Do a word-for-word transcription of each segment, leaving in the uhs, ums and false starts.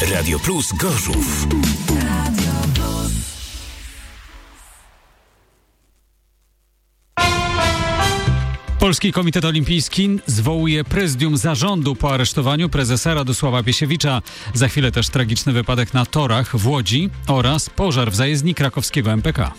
Radio Plus Gorzów. Polski Komitet Olimpijski zwołuje prezydium zarządu po aresztowaniu prezesa Radosława Piesiewicza. Za chwilę też tragiczny wypadek na torach w Łodzi oraz pożar w zajezdni krakowskiego M P K.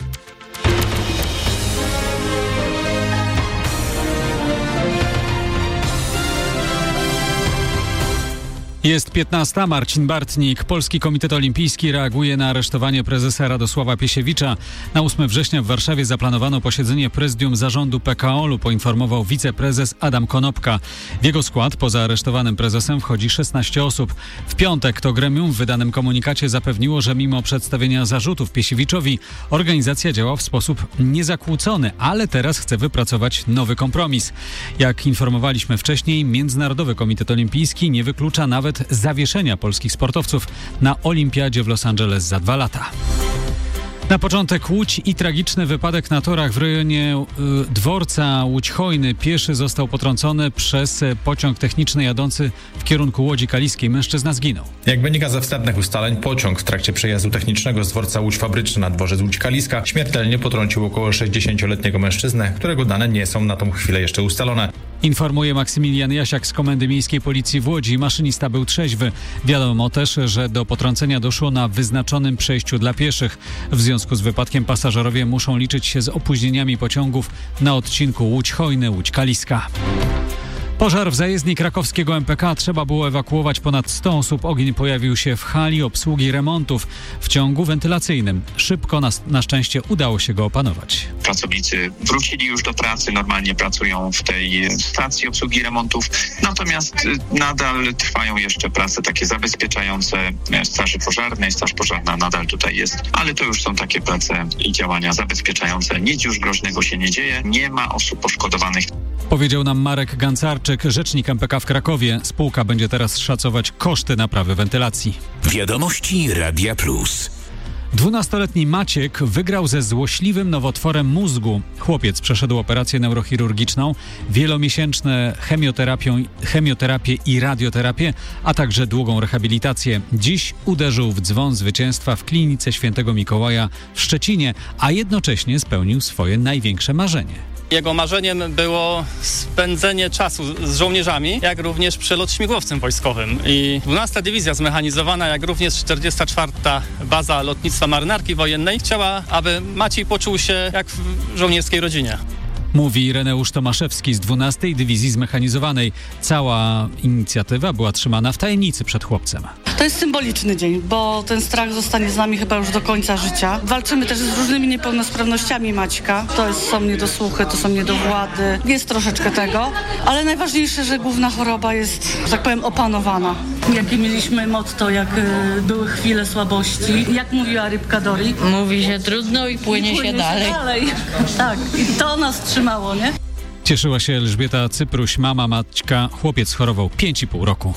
Jest piętnasta. Marcin Bartnik. Polski Komitet Olimpijski reaguje na aresztowanie prezesa Radosława Piesiewicza. Na ósmego września w Warszawie zaplanowano posiedzenie prezydium zarządu P K O L u, poinformował wiceprezes Adam Konopka. W jego skład poza aresztowanym prezesem wchodzi szesnaście osób. W piątek to gremium w wydanym komunikacie zapewniło, że mimo przedstawienia zarzutów Piesiewiczowi organizacja działa w sposób niezakłócony, ale teraz chce wypracować nowy kompromis. Jak informowaliśmy wcześniej, Międzynarodowy Komitet Olimpijski nie wyklucza nawet zawieszenia polskich sportowców na Olimpiadzie w Los Angeles za dwa lata. Na początek Łódź i tragiczny wypadek na torach w rejonie y, dworca Łódź-Hojny. Pieszy został potrącony przez pociąg techniczny jadący w kierunku Łodzi Kaliskiej. Mężczyzna zginął. Jak wynika ze wstępnych ustaleń, pociąg w trakcie przejazdu technicznego z dworca Łódź Fabryczny na dworzec Łódź Kaliska śmiertelnie potrącił około sześćdziesięcioletniego mężczyznę, którego dane nie są na tą chwilę jeszcze ustalone. Informuje Maksymilian Jasiak z Komendy Miejskiej Policji w Łodzi. Maszynista był trzeźwy. Wiadomo też, że do potrącenia doszło na wyznaczonym przejściu dla pieszych. W związku z wypadkiem pasażerowie muszą liczyć się z opóźnieniami pociągów na odcinku Łódź-Hojny, Łódź Kaliska. Pożar w zajezdni krakowskiego M P K. Trzeba było ewakuować ponad sto osób. Ogień pojawił się w hali obsługi remontów w ciągu wentylacyjnym. Szybko na, na szczęście udało się go opanować. Pracownicy wrócili już do pracy, normalnie pracują w tej stacji obsługi remontów, natomiast nadal trwają jeszcze prace takie zabezpieczające straży pożarnej. Straż pożarna nadal tutaj jest, ale to już są takie prace i działania zabezpieczające. Nic już groźnego się nie dzieje, nie ma osób poszkodowanych. Powiedział nam Marek Gancarczyk, rzecznik M P K w Krakowie. Spółka będzie teraz szacować koszty naprawy wentylacji. Wiadomości Radia Plus. Dwunastoletni Maciek wygrał ze złośliwym nowotworem mózgu. Chłopiec przeszedł operację neurochirurgiczną, wielomiesięczne chemioterapię, chemioterapię i radioterapię, a także długą rehabilitację. Dziś uderzył w dzwon zwycięstwa w klinice Świętego Mikołaja w Szczecinie, a jednocześnie spełnił swoje największe marzenie. Jego marzeniem było spędzenie czasu z żołnierzami, jak również przelot śmigłowcem wojskowym. I dwunasta Dywizja Zmechanizowana, jak również czterdziesta czwarta Baza Lotnictwa Marynarki Wojennej chciała, aby Maciej poczuł się jak w żołnierskiej rodzinie. Mówi Reneusz Tomaszewski z dwunastej Dywizji Zmechanizowanej. Cała inicjatywa była trzymana w tajemnicy przed chłopcem. To jest symboliczny dzień, bo ten strach zostanie z nami chyba już do końca życia. Walczymy też z różnymi niepełnosprawnościami Maćka. To jest, są niedosłuchy, to są niedowłady. Jest troszeczkę tego, ale najważniejsze, że główna choroba jest, że tak powiem, opanowana. Jakie mieliśmy motto, jak y, były chwile słabości. Jak mówiła Rybka Dori? Mówi się trudno i płynie, I płynie się, się dalej. dalej. Tak, i to nas trzymało, nie? Cieszyła się Elżbieta Cypruś, mama Maćka. Chłopiec chorował pięć i pół roku.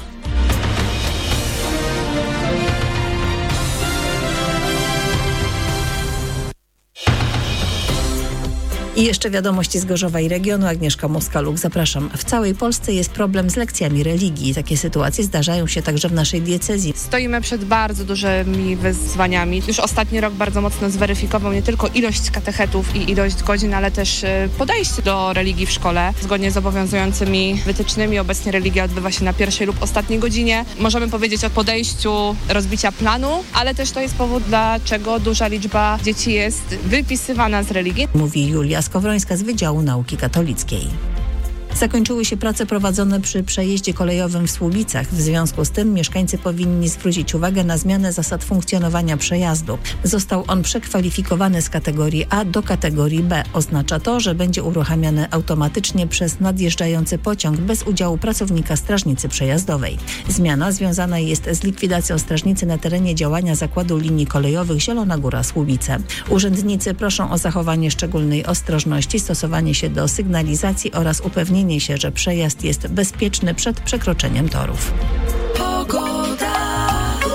I jeszcze wiadomości z Gorzowa i regionu. Agnieszka Moskaluk, zapraszam. W całej Polsce jest problem z lekcjami religii. Takie sytuacje zdarzają się także w naszej diecezji. Stoimy przed bardzo dużymi wyzwaniami. Już ostatni rok bardzo mocno zweryfikował nie tylko ilość katechetów i ilość godzin, ale też podejście do religii w szkole. Zgodnie z obowiązującymi wytycznymi obecnie religia odbywa się na pierwszej lub ostatniej godzinie. Możemy powiedzieć o podejściu rozbicia planu, ale też to jest powód, dlaczego duża liczba dzieci jest wypisywana z religii. Mówi Julia Skowrońska z Wydziału Nauki Katolickiej. Zakończyły się prace prowadzone przy przejeździe kolejowym w Słubicach. W związku z tym mieszkańcy powinni zwrócić uwagę na zmianę zasad funkcjonowania przejazdu. Został on przekwalifikowany z kategorii A do kategorii B. Oznacza to, że będzie uruchamiany automatycznie przez nadjeżdżający pociąg bez udziału pracownika strażnicy przejazdowej. Zmiana związana jest z likwidacją strażnicy na terenie działania Zakładu Linii Kolejowych Zielona Góra-Słubice. Urzędnicy proszą o zachowanie szczególnej ostrożności, stosowanie się do sygnalizacji oraz upewnienie się, że przejazd jest bezpieczny przed przekroczeniem torów. Pogoda.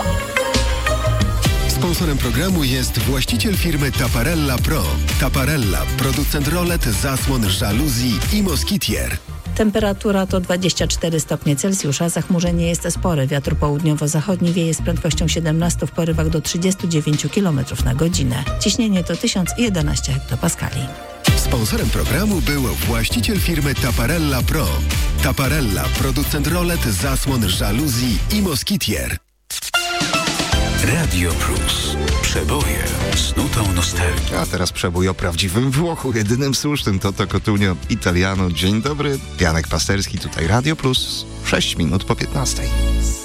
Sponsorem programu jest właściciel firmy Taparella Pro. Taparella, producent rolet, zasłon, żaluzji i moskitier. Temperatura to dwadzieścia cztery stopnie Celsjusza, zachmurzenie jest spore. Wiatr południowo-zachodni wieje z prędkością siedemnaście w porywach do trzydzieści dziewięć kilometrów na godzinę. Ciśnienie to tysiąc jedenaście hektopaskali. Sponsorem programu był właściciel firmy Taparella Pro. Taparella, producent rolet, zasłon, żaluzji i moskitier. Radio Plus. Przeboje z nutą nostalgii. A teraz przebój o prawdziwym Włochu. Jedynym słusznym to to Cotugno Italiano. Dzień dobry, Janek Pasterski, tutaj Radio Plus. sześć minut po piętnastej.